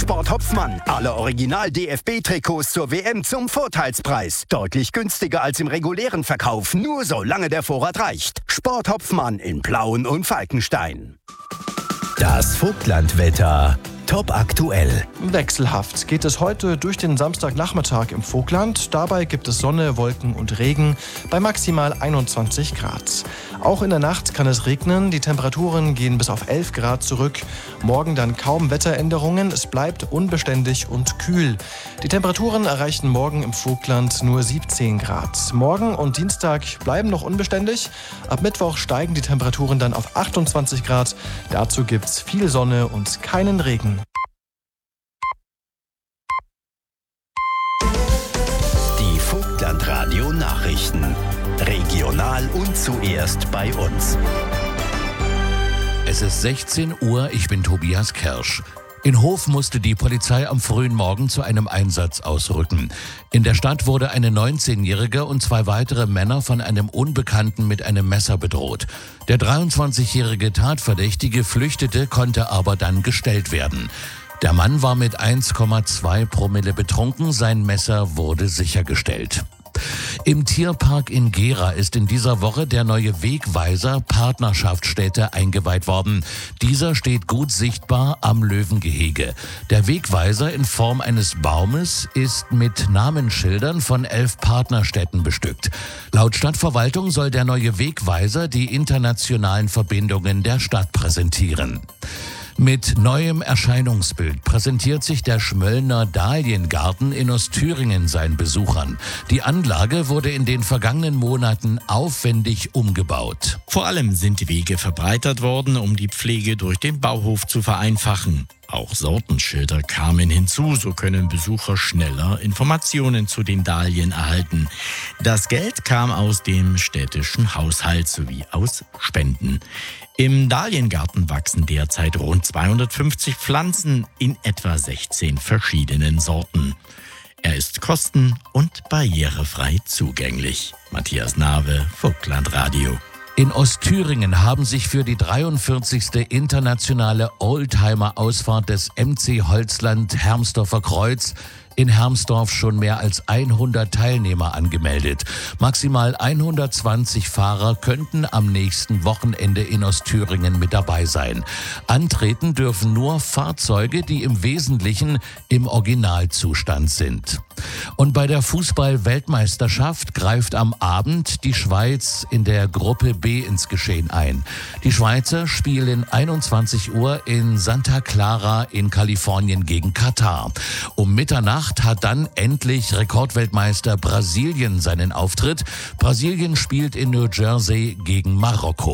Sport Hopfmann. Alle Original-DFB-Trikots zur WM zum Vorteilspreis. Deutlich günstiger als im regulären Verkauf, nur solange der Vorrat reicht. Sport Hopfmann in Plauen und Falkenstein. Das Vogtlandwetter. Top aktuell. Wechselhaft geht es heute durch den Samstagnachmittag im Vogtland. Dabei gibt es Sonne, Wolken und Regen bei maximal 21 Grad. Auch in der Nacht kann es regnen. Die Temperaturen gehen bis auf 11 Grad zurück. Morgen dann kaum Wetteränderungen. Es bleibt unbeständig und kühl. Die Temperaturen erreichen morgen im Vogtland nur 17 Grad. Morgen und Dienstag bleiben noch unbeständig. Ab Mittwoch steigen die Temperaturen dann auf 28 Grad. Dazu gibt es viel Sonne und keinen Regen. Die Vogtlandradio Nachrichten. Regional und zuerst bei uns. Es ist 16 Uhr, ich bin Tobias Kersch. In Hof musste die Polizei am frühen Morgen zu einem Einsatz ausrücken. In der Stadt wurde eine 19-Jährige und 2 weitere Männer von einem Unbekannten mit einem Messer bedroht. Der 23-jährige Tatverdächtige flüchtete, konnte aber dann gestellt werden. Der Mann war mit 1,2 Promille betrunken, sein Messer wurde sichergestellt. Im Tierpark in Gera ist in dieser Woche der neue Wegweiser Partnerschaftsstätte eingeweiht worden. Dieser steht gut sichtbar am Löwengehege. Der Wegweiser in Form eines Baumes ist mit Namensschildern von 11 Partnerstädten bestückt. Laut Stadtverwaltung soll der neue Wegweiser die internationalen Verbindungen der Stadt präsentieren. Mit neuem Erscheinungsbild präsentiert sich der Schmöllner Dahliengarten in Ostthüringen seinen Besuchern. Die Anlage wurde in den vergangenen Monaten aufwendig umgebaut. Vor allem sind die Wege verbreitert worden, um die Pflege durch den Bauhof zu vereinfachen. Auch Sortenschilder kamen hinzu, so können Besucher schneller Informationen zu den Dahlien erhalten. Das Geld kam aus dem städtischen Haushalt sowie aus Spenden. Im Dahliengarten wachsen derzeit rund 250 Pflanzen in etwa 16 verschiedenen Sorten. Er ist kosten- und barrierefrei zugänglich. Matthias Nave, Vogtlandradio. In Ostthüringen haben sich für die 43. internationale Oldtimer-Ausfahrt des MC Holzland Hermsdorfer Kreuz in Hermsdorf schon mehr als 100 Teilnehmer angemeldet. Maximal 120 Fahrer könnten am nächsten Wochenende in Ostthüringen mit dabei sein. Antreten dürfen nur Fahrzeuge, die im Wesentlichen im Originalzustand sind. Und bei der Fußball-Weltmeisterschaft greift am Abend die Schweiz in der Gruppe B ins Geschehen ein. Die Schweizer spielen 21 Uhr in Santa Clara in Kalifornien gegen Katar. Um Mitternacht hat dann endlich Rekordweltmeister Brasilien seinen Auftritt. Brasilien spielt in New Jersey gegen Marokko.